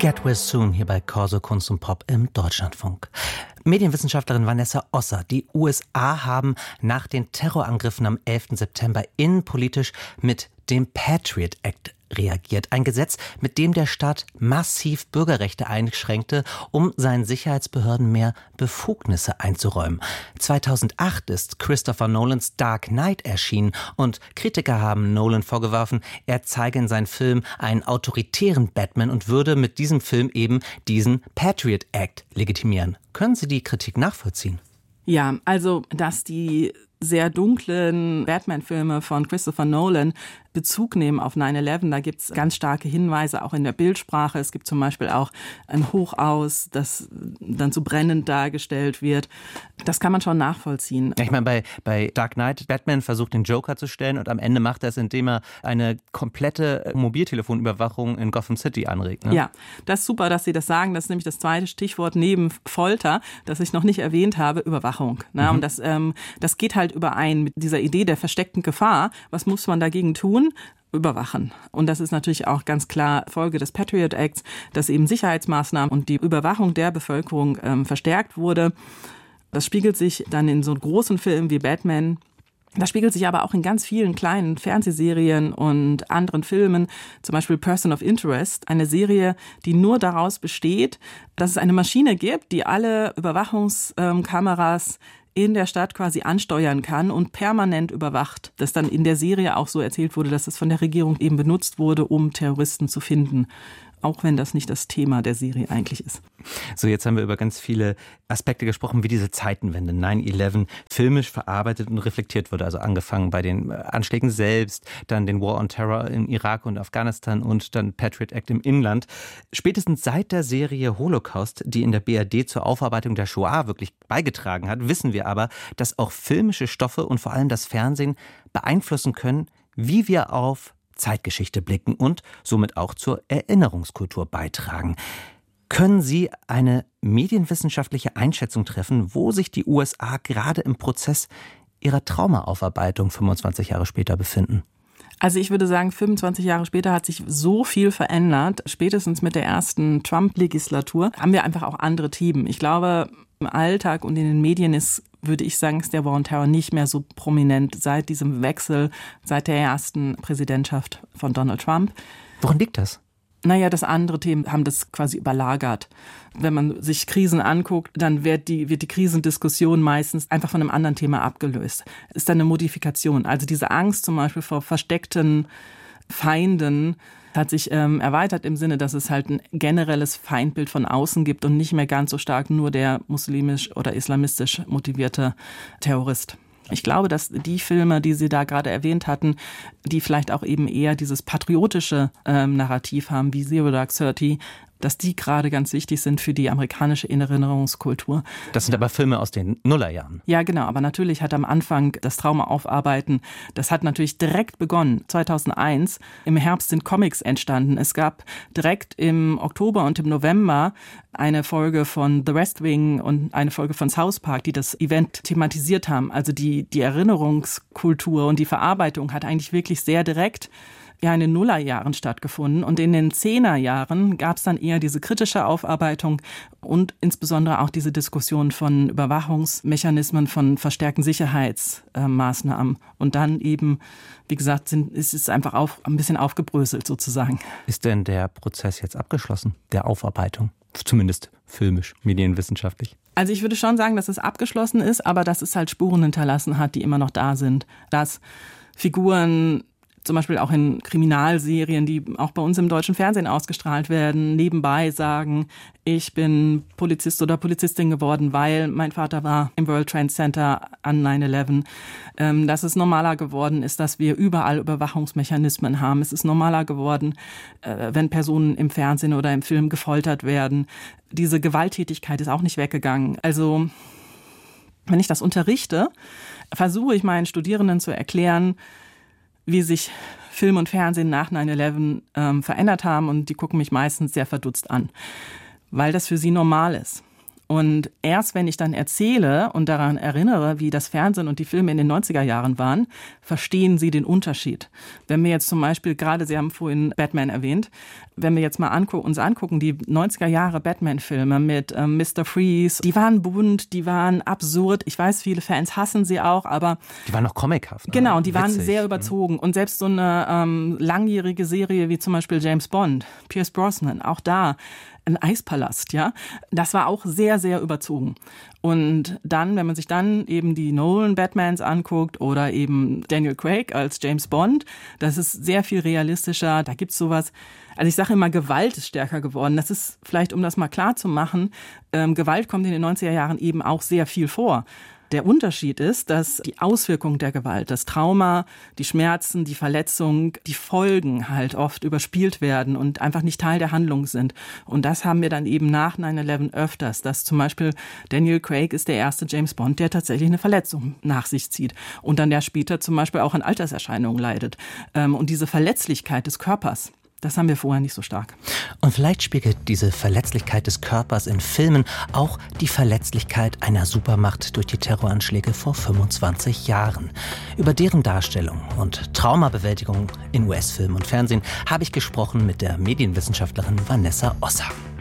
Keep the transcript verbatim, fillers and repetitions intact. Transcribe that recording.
Get Well Soon hier bei Corso Kunst und Pop im Deutschlandfunk. Medienwissenschaftlerin Vanessa Osser. Die U S A haben nach den Terrorangriffen am elften September innenpolitisch mit dem Patriot Act reagiert. Ein Gesetz, mit dem der Staat massiv Bürgerrechte einschränkte, um seinen Sicherheitsbehörden mehr Befugnisse einzuräumen. zweitausendacht ist Christopher Nolans Dark Knight erschienen und Kritiker haben Nolan vorgeworfen, er zeige in seinem Film einen autoritären Batman und würde mit diesem Film eben diesen Patriot Act legitimieren. Können Sie die Kritik nachvollziehen? Ja, also, dass die sehr dunklen Batman-Filme von Christopher Nolan Bezug nehmen auf nine eleven. Da gibt es ganz starke Hinweise, auch in der Bildsprache. Es gibt zum Beispiel auch ein Hochhaus, das dann so brennend dargestellt wird. Das kann man schon nachvollziehen. Ich meine, bei, bei Dark Knight, Batman versucht den Joker zu stellen und am Ende macht er es, indem er eine komplette Mobiltelefonüberwachung in Gotham City anregt. Ne? Ja, das ist super, dass Sie das sagen. Das ist nämlich das zweite Stichwort neben Folter, das ich noch nicht erwähnt habe, Überwachung. Ne? Mhm. Und das, ähm, das geht halt überein mit dieser Idee der versteckten Gefahr. Was muss man dagegen tun? Überwachen. Und das ist natürlich auch ganz klar Folge des Patriot Acts, dass eben Sicherheitsmaßnahmen und die Überwachung der Bevölkerung ähm, verstärkt wurde. Das spiegelt sich dann in so großen Filmen wie Batman. Das spiegelt sich aber auch in ganz vielen kleinen Fernsehserien und anderen Filmen, zum Beispiel Person of Interest, eine Serie, die nur daraus besteht, dass es eine Maschine gibt, die alle Überwachungskameras in der Stadt quasi ansteuern kann und permanent überwacht. Das dann in der Serie auch so erzählt wurde, dass es von der Regierung eben benutzt wurde, um Terroristen zu finden. Auch wenn das nicht das Thema der Serie eigentlich ist. So, jetzt haben wir über ganz viele Aspekte gesprochen, wie diese Zeitenwende nine eleven filmisch verarbeitet und reflektiert wurde. Also angefangen bei den Anschlägen selbst, dann den War on Terror in Irak und Afghanistan und dann Patriot Act im Inland. Spätestens seit der Serie Holocaust, die in der B R D zur Aufarbeitung der Shoah wirklich beigetragen hat, wissen wir aber, dass auch filmische Stoffe und vor allem das Fernsehen beeinflussen können, wie wir auf Zeitgeschichte blicken und somit auch zur Erinnerungskultur beitragen. Können Sie eine medienwissenschaftliche Einschätzung treffen, wo sich die U S A gerade im Prozess ihrer Traumaaufarbeitung fünfundzwanzig Jahre später befinden? Also ich würde sagen, fünfundzwanzig Jahre später hat sich so viel verändert. Spätestens mit der ersten Trump-Legislatur haben wir einfach auch andere Themen. Ich glaube, im Alltag und in den Medien ist, würde ich sagen, ist der War on Terror nicht mehr so prominent seit diesem Wechsel, seit der ersten Präsidentschaft von Donald Trump. Woran liegt das? Naja, das andere Themen haben das quasi überlagert. Wenn man sich Krisen anguckt, dann wird die, wird die Krisendiskussion meistens einfach von einem anderen Thema abgelöst. Es ist dann eine Modifikation. Also diese Angst zum Beispiel vor versteckten Feinden hat sich ähm, erweitert im Sinne, dass es halt ein generelles Feindbild von außen gibt und nicht mehr ganz so stark nur der muslimisch oder islamistisch motivierte Terrorist. Ich glaube, dass die Filme, die Sie da gerade erwähnt hatten, die vielleicht auch eben eher dieses patriotische ähm, Narrativ haben, wie Zero Dark Thirty, dass die gerade ganz wichtig sind für die amerikanische Erinnerungskultur. Das sind aber Filme aus den Nullerjahren. Ja, genau. Aber natürlich hat am Anfang das Trauma aufarbeiten, das hat natürlich direkt begonnen. zweitausendeins, im Herbst sind Comics entstanden. Es gab direkt im Oktober und im November eine Folge von The West Wing und eine Folge von South Park, die das Event thematisiert haben. Also die, die Erinnerungskultur und die Verarbeitung hat eigentlich wirklich sehr direkt ja in den Nullerjahren stattgefunden. Und in den Zehnerjahren gab es dann eher diese kritische Aufarbeitung und insbesondere auch diese Diskussion von Überwachungsmechanismen, von verstärkten Sicherheitsmaßnahmen. Und dann eben, wie gesagt, sind, ist es einfach auf, ein bisschen aufgebröselt sozusagen. Ist denn der Prozess jetzt abgeschlossen, der Aufarbeitung? Zumindest filmisch, medienwissenschaftlich. Also ich würde schon sagen, dass es abgeschlossen ist, aber dass es halt Spuren hinterlassen hat, die immer noch da sind. Dass Figuren zum Beispiel auch in Kriminalserien, die auch bei uns im deutschen Fernsehen ausgestrahlt werden, nebenbei sagen, ich bin Polizist oder Polizistin geworden, weil mein Vater war im World Trade Center an nine eleven. Ähm, dass es normaler geworden ist, dass wir überall Überwachungsmechanismen haben. Es ist normaler geworden, äh, wenn Personen im Fernsehen oder im Film gefoltert werden. Diese Gewalttätigkeit ist auch nicht weggegangen. Also, wenn ich das unterrichte, versuche ich meinen Studierenden zu erklären, wie sich Film und Fernsehen nach nine eleven ähm, verändert haben und die gucken mich meistens sehr verdutzt an, weil das für sie normal ist. Und erst wenn ich dann erzähle und daran erinnere, wie das Fernsehen und die Filme in den neunziger Jahren waren, verstehen sie den Unterschied. Wenn wir jetzt zum Beispiel, gerade Sie haben vorhin Batman erwähnt, wenn wir jetzt mal angu- uns angucken, die neunziger Jahre Batman-Filme mit ähm, Mister Freeze, die waren bunt, die waren absurd. Ich weiß, viele Fans hassen sie auch, aber... Die waren noch comichaft. Ne? Genau, die Witzig. waren sehr überzogen. Und selbst so eine ähm, langjährige Serie wie zum Beispiel James Bond, Pierce Brosnan, auch da ein Eispalast, ja, das war auch sehr, sehr überzogen. Und dann, wenn man sich dann eben die Nolan-Batmans anguckt oder eben Daniel Craig als James Bond, das ist sehr viel realistischer, da gibt's sowas. Also ich sage immer, Gewalt ist stärker geworden. Das ist vielleicht, um das mal klar zu machen, ähm, Gewalt kommt in den neunziger Jahren eben auch sehr viel vor. Der Unterschied ist, dass die Auswirkung der Gewalt, das Trauma, die Schmerzen, die Verletzung, die Folgen halt oft überspielt werden und einfach nicht Teil der Handlung sind. Und das haben wir dann eben nach nine eleven öfters, dass zum Beispiel Daniel Craig ist der erste James Bond, der tatsächlich eine Verletzung nach sich zieht und dann der später zum Beispiel auch an Alterserscheinungen leidet. Und diese Verletzlichkeit des Körpers, das haben wir vorher nicht so stark. Und vielleicht spiegelt diese Verletzlichkeit des Körpers in Filmen auch die Verletzlichkeit einer Supermacht durch die Terroranschläge vor fünfundzwanzig Jahren. Über deren Darstellung und Traumabewältigung in U S-Film und Fernsehen habe ich gesprochen mit der Medienwissenschaftlerin Vanessa Osser.